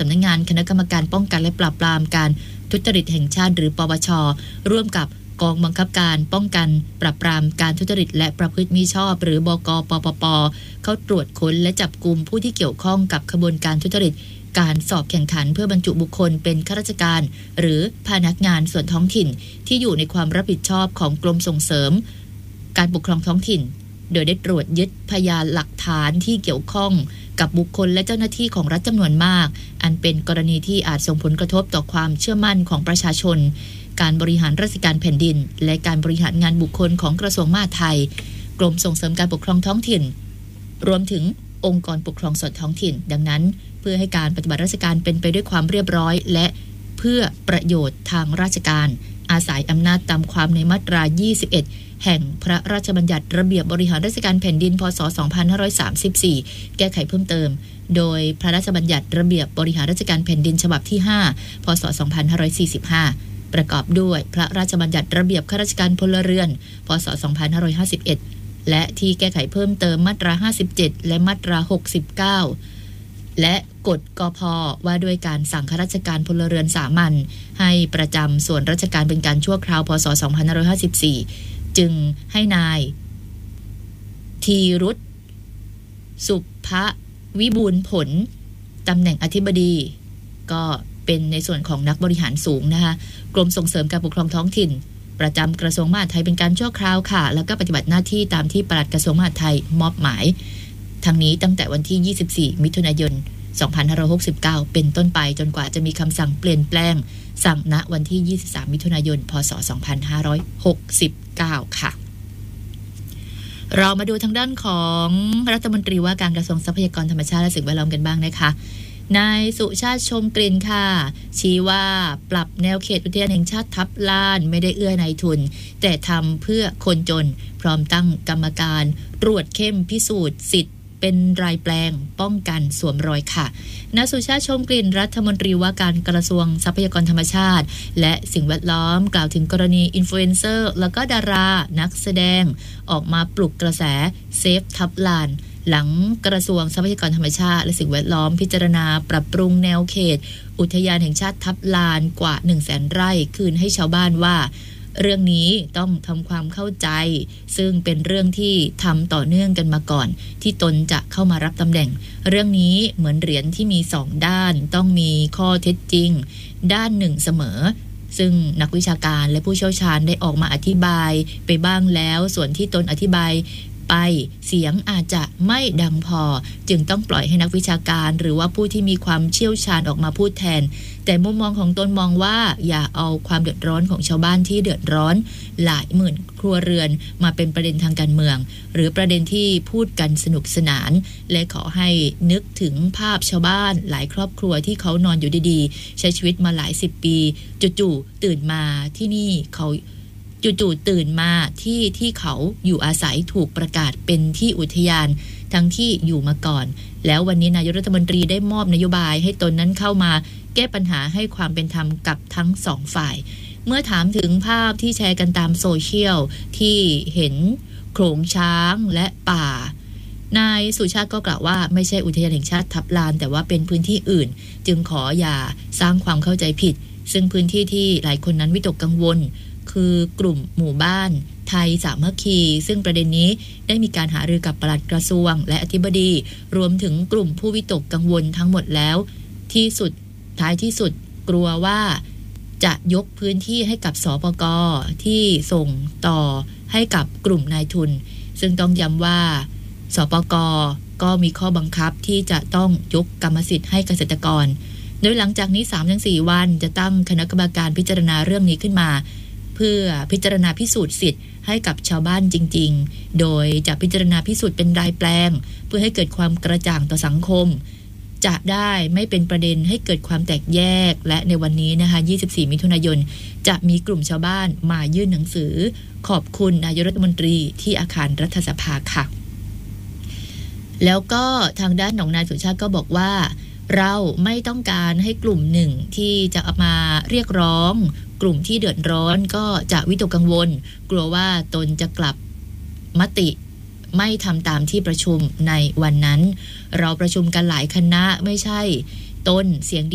ำนักงานคณะกรรมการป้องกันและปราบปรามการทุจริตแห่งชาติหรือปปช.ร่วมกับกองบังคับการป้องกันปราบปรามการทุจริตและประพฤติมิชอบหรือบก.ปปป.เข้าตรวจค้นและจับกุมผู้ที่เกี่ยวข้องกับขบวนการทุจริตการสอบแข่งขันเพื่อบรรจุบุคคลเป็นข้าราชการหรือพนักงานส่วนท้องถิ่นที่อยู่ในความรับผิดชอบของกรมส่งเสริมการปกครองท้องถิ่นโดยได้ตรวจยึดพยานหลักฐานที่เกี่ยวข้องกับบุคคลและเจ้าหน้าที่ของรัฐจำนวนมากอันเป็นกรณีที่อาจส่งผลกระทบต่อความเชื่อมั่นของประชาชนการบริหารราชการแผ่นดินและการบริหารงานบุคคลของกระทรวงมหาดไทยกรมส่งเสริมการปกครองท้องถิ่นรวมถึงองค์กรปกครองส่วนท้องถิ่นดังนั้นเพื่อให้การปฏิบัติราชการเป็นไปด้วยความเรียบร้อยและเพื่อประโยชน์ทางราชการอาศัยอำนาจตามความในมาตรา21แห่งพระราชบัญญัติระเบียบบริหารราชการแผ่นดินพ.ศ. 2534แก้ไขเพิ่มเติมโดยพระราชบัญญัติระเบียบบริหารราชการแผ่นดินฉบับที่5พ.ศ. 2545ประกอบด้วยพระราชบัญญัติระเบียบข้าราชการพลเรือนพ.ศ. 2551และที่แก้ไขเพิ่มเติมมาตรา57และมาตรา69และกฎกพ.ว่าด้วยการสั่งข้าราชการพลเรือนสามัญให้ประจำส่วนราชการเป็นการชั่วคราวพ.ศ. 2554จึงให้นายธีรุตสุภวิบูลย์ผลตำแหน่งอธิบดีก็เป็นในส่วนของนักบริหารสูงนะคะกรมส่งเสริมการปกครองท้องถิ่นประจำกระทรวงมหาดไทยเป็นการชั่วคราวค่ะแล้วก็ปฏิบัติหน้าที่ตามที่ปลัดกระทรวงมหาดไทยมอบหมายทั้งนี้ตั้งแต่วันที่24มิถุนายน2569เป็นต้นไปจนกว่าจะมีคำสั่งเปลี่ยนแปลงสั่งณวันที่23มิถุนายนพศ2569ค่ะเรามาดูทางด้านของรัฐมนตรีว่าการกระทรวงทรัพยากรธรรมชาติและสิ่งแวดล้อมกันบ้างนะคะนายสุชาติชมกลิ่นค่ะชี้ว่าปรับแนวเขตอุทยานแห่งชาติทับลานไม่ได้เอื้อนายทุนแต่ทำเพื่อคนจนพร้อมตั้งกรรมการตรวจเข้มพิสูจน์สิทธิ์เป็นรายแปลงป้องกันสวมรอยค่ะนายสุชาติชมกลิ่นรัฐมนตรีว่าการกระทรวงทรัพยากรธรรมชาติและสิ่งแวดล้อมกล่าวถึงกรณีอินฟลูเอนเซอร์แล้วก็ดารานักแสดงออกมาปลุกกระแสเซฟทับลานหลังกระทรวงทรัพยากรธรรมชาติและสิ่งแวดล้อมพิจารณาปรับปรุงแนวเขตอุทยานแห่งชาติทับลานกว่า 100,000 ไร่คืนให้ชาวบ้านว่าเรื่องนี้ต้องทำความเข้าใจซึ่งเป็นเรื่องที่ทำต่อเนื่องกันมาก่อนที่ตนจะเข้ามารับตำแหน่งเรื่องนี้เหมือนเหรียญที่มี2ด้านต้องมีข้อเท็จจริงด้านหนึ่งเสมอซึ่งนักวิชาการและผู้เชี่ยวชาญได้ออกมาอธิบายไปบ้างแล้วส่วนที่ตนอธิบายไปเสียงอาจจะไม่ดังพอจึงต้องปล่อยให้นักวิชาการหรือว่าผู้ที่มีความเชี่ยวชาญออกมาพูดแทนแต่มุมมองของตนมองว่าอย่าเอาความเดือดร้อนของชาวบ้านที่เดือดร้อนหลายหมื่นครัวเรือนมาเป็นประเด็นทางการเมืองหรือประเด็นที่พูดกันสนุกสนานและขอให้นึกถึงภาพชาวบ้านหลายครอบครัวที่เขานอนอยู่ดีๆใช้ชีวิตมาหลาย10 ปีจู่ๆตื่นมาที่นี่เขาจู่ๆตื่นมาที่เขาอยู่อาศัยถูกประกาศเป็นที่อุทยานทั้งที่อยู่มาก่อนแล้ววันนี้นายกรัฐมนตรีได้มอบนโยบายให้ตนนั้นเข้ามาแก้ปัญหาให้ความเป็นธรรมกับทั้งสองฝ่ายเมื่อถามถึงภาพที่แชร์กันตามโซเชียลที่เห็นโขลงช้างและป่านายสุชาติก็กล่าวว่าไม่ใช่อุทยานแห่งชาติทับลานแต่ว่าเป็นพื้นที่อื่นจึงขออย่าสร้างความเข้าใจผิดซึ่งพื้นที่ที่หลายคนนั้นวิตกกังวลคือกลุ่มหมู่บ้านไทยสามัคคีซึ่งประเด็นนี้ได้มีการหารือกับปลัดกระทรวงและอธิบดีรวมถึงกลุ่มผู้วิตกกังวลทั้งหมดแล้วท้ายที่สุดกลัวว่าจะยกพื้นที่ให้กับสปก.ที่ส่งต่อให้กับกลุ่มนายทุนซึ่งต้องย้ำว่าสปก.ก็มีข้อบังคับที่จะต้องยกกรรมสิทธิ์ให้เกษตรกรโดยหลังจากนี้ 3-4 วันจะตั้งคณะกรรมการพิจารณาเรื่องนี้ขึ้นมาเพื่อพิจารณาพิสูจน์สิทธิ์ให้กับชาวบ้านจริงๆโดยจะพิจารณาพิสูจน์เป็นรายแปลงเพื่อให้เกิดความกระจ่างต่อสังคมจะได้ไม่เป็นประเด็นให้เกิดความแตกแยกและในวันนี้นะคะ24มิถุนายนจะมีกลุ่มชาวบ้านมายื่นหนังสือขอบคุณนายกรัฐมนตรีที่อาคารรัฐสภาค่ะแล้วก็ทางด้านของนายสุชาติก็บอกว่าเราไม่ต้องการให้กลุ่มหนึ่งที่จะมาเรียกร้องกลุ่มที่เดือดร้อนก็จะวิตกกังวลกลัวว่าตนจะกลับมติไม่ทำตามที่ประชุมในวันนั้นเราประชุมกันหลายคณะไม่ใช่ตนเสียง